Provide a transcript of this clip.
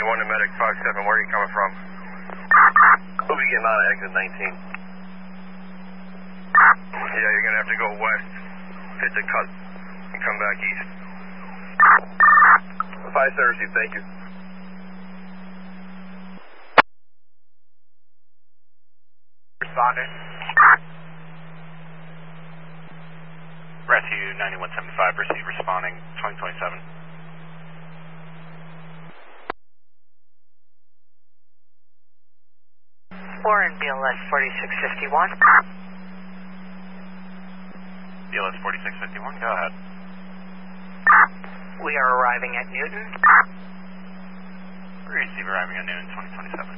1 to Medic 57, where are you coming from? We'll be getting out of exit 19. Yeah, you're going to have to go west, hit the cut, and come back east. 5-7 received, thank you. Responding. Rescue 9175, receive responding 2027. Warren, BLS 4651. BLS 4651, go ahead. We are arriving at Newton. Receive arriving at noon 2027.